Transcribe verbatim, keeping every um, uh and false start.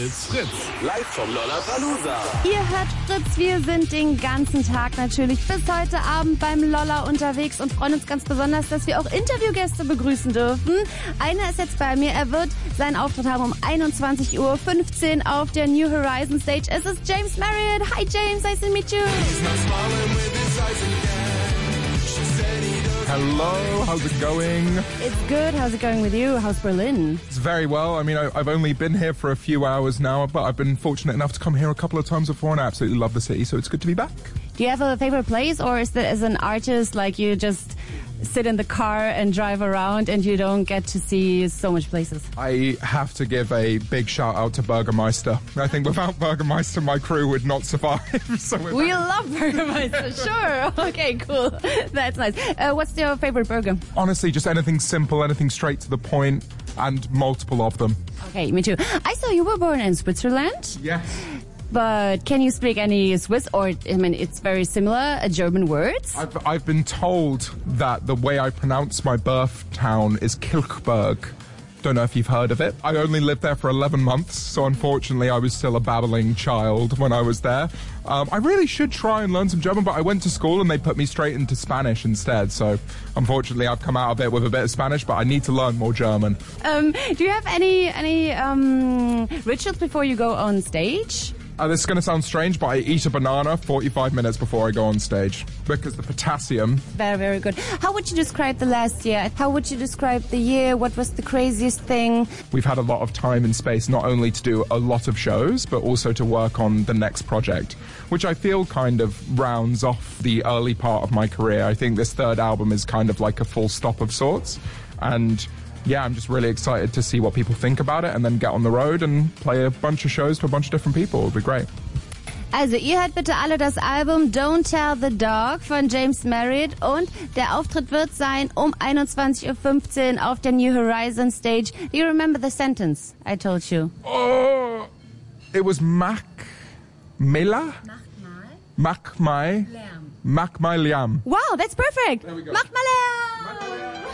ist Fritz. Live vom Lollapalooza. Ihr hört Fritz, wir sind den ganzen Tag natürlich bis heute Abend beim Lolla unterwegs und freuen uns ganz besonders, dass wir auch Interviewgäste begrüßen dürfen. Einer ist jetzt bei mir, er wird seinen Auftritt haben um einundzwanzig Uhr fünfzehn auf der New Horizon Stage. Es ist James Marriott. Hi James, nice to meet you. Hello, how's it going? It's good. How's it going with you? How's Berlin? It's very well. I mean, I, I've only been here for a few hours now, but I've been fortunate enough to come here a couple of times before, and I absolutely love the city, so it's good to be back. Do you have a favorite place, or is that as an artist, like you just sit in the car and drive around and you don't get to see so much places? I have to give a big shout out to Burgermeister. I think without Burgermeister, my crew would not survive. So we love Burgermeister, sure. Okay, cool. That's nice. Uh, what's your favorite burger? Honestly, just anything simple, anything straight to the point, and multiple of them. Okay, me too. I saw you were born in Switzerland. Yes. But can you speak any Swiss, or, I mean, it's very similar, uh, German words? I've, I've been told that the way I pronounce my birth town is Kilchberg. Don't know if you've heard of it. I only lived there for eleven months, so unfortunately I was still a babbling child when I was there. Um, I really should try and learn some German, but I went to school and they put me straight into Spanish instead, so unfortunately I've come out of it with a bit of Spanish, but I need to learn more German. Um, do you have any, any um, rituals before you go on stage? Uh, this is going to sound strange, but I eat a banana forty-five minutes before I go on stage because the potassium. Very, very good. How would you describe the last year? How would you describe the year? What was the craziest thing? We've had a lot of time and space not only to do a lot of shows, but also to work on the next project, which I feel kind of rounds off the early part of my career. I think this third album is kind of like a full stop of sorts. And yeah, I'm just really excited to see what people think about it and then get on the road and play a bunch of shows to a bunch of different people. It'll be great. Also, ihr hört bitte alle das Album Don't Tell the Dog von James Marriott und der Auftritt wird sein um einundzwanzig Uhr fünfzehn auf der New Horizon Stage. Do you remember the sentence I told you? Oh, it was Mac Mela? Mach mal. Mach my Liam. Mach my Liam. Wow, that's perfect. There we go. Mach mal Liam.